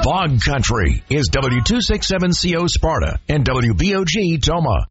Bog Country is W267CO Sparta and WBOG Toma.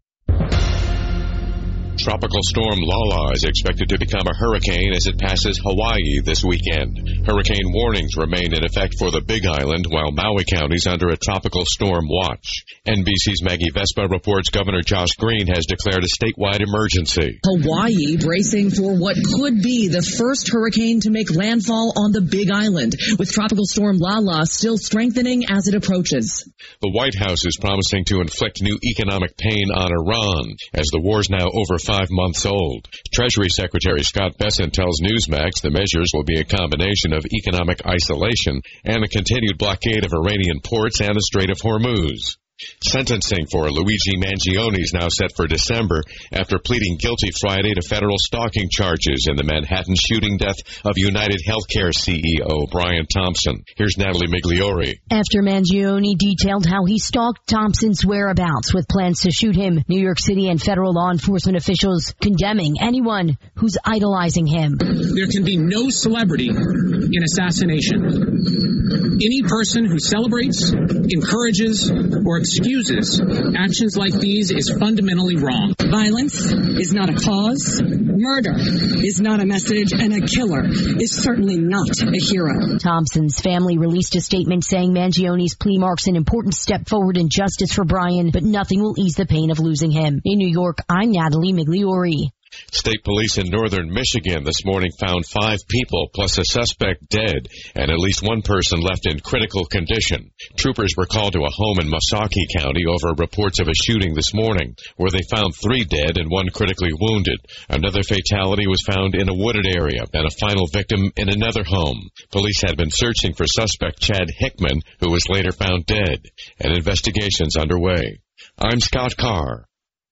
Tropical storm Lala is expected to become a hurricane as it passes Hawaii this weekend. Hurricane warnings remain in effect for the Big Island, while Maui County is under a tropical storm watch. NBC's Maggie Vespa reports Governor Josh Green has declared a statewide emergency. Hawaii bracing for what could be the first hurricane to make landfall on the Big Island, with tropical storm Lala still strengthening as it approaches. The White House is promising to inflict new economic pain on Iran as the war's now over 5 months old. Treasury Secretary Scott Bessent tells Newsmax the measures will be a combination of economic isolation and a continued blockade of Iranian ports and the Strait of Hormuz. Sentencing for Luigi Mangione is now set for December after pleading guilty Friday to federal stalking charges in the Manhattan shooting death of United Healthcare CEO Brian Thompson. Here's Natalie Migliori. After Mangione detailed how he stalked Thompson's whereabouts with plans to shoot him, New York City and federal law enforcement officials condemning anyone who's idolizing him. There can be no celebrity in assassination. Any person who celebrates, encourages, or excuses actions like these is fundamentally wrong. Violence is not a cause, murder is not a message, and a killer is certainly not a hero. Thompson's family released a statement saying Mangione's plea marks an important step forward in justice for Brian, but nothing will ease the pain of losing him. In New York, I'm Natalie Migliori. State police in northern Michigan this morning found 5 people plus a suspect dead and at least one person left in critical condition. Troopers were called to a home in Massachusetts County over reports of a shooting this morning where they found 3 dead and 1 critically wounded. Another fatality was found in a wooded area and a final victim in another home. Police had been searching for suspect Chad Hickman, who was later found dead. An investigation's underway. I'm Scott Carr.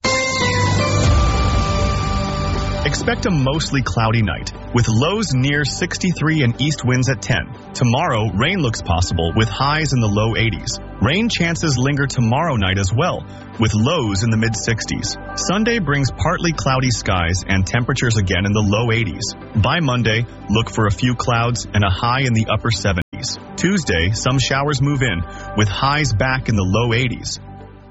Expect a mostly cloudy night, with lows near 63 and east winds at 10. Tomorrow, rain looks possible, with highs in the low 80s. Rain chances linger tomorrow night as well, with lows in the mid-60s. Sunday brings partly cloudy skies and temperatures again in the low 80s. By Monday, look for a few clouds and a high in the upper 70s. Tuesday, some showers move in, with highs back in the low 80s.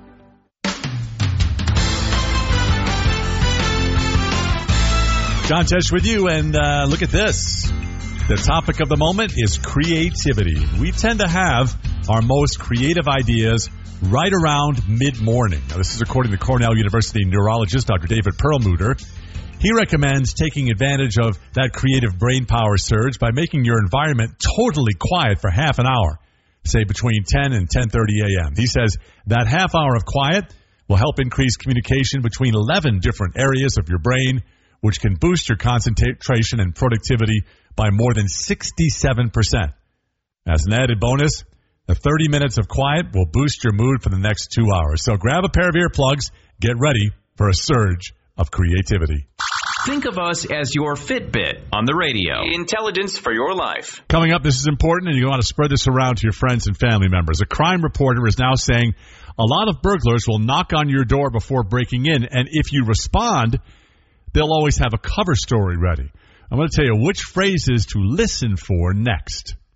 John Tesh with you, and look at this. The topic of the moment is creativity. We tend to have our most creative ideas right around mid-morning. Now, this is according to Cornell University neurologist Dr. David Perlmutter. He recommends taking advantage of that creative brain power surge by making your environment totally quiet for half an hour, say between 10 and 10:30 a.m. He says that half hour of quiet will help increase communication between 11 different areas of your brain, which can boost your concentration and productivity by more than 67%. As an added bonus, the 30 minutes of quiet will boost your mood for the next 2 hours. So grab a pair of earplugs, get ready for a surge of creativity. Think of us as your Fitbit on the radio. Intelligence for your life. Coming up, this is important, and you want to spread this around to your friends and family members. A crime reporter is now saying a lot of burglars will knock on your door before breaking in, and if you respond, they'll always have a cover story ready. I'm going to tell you which phrases to listen for next.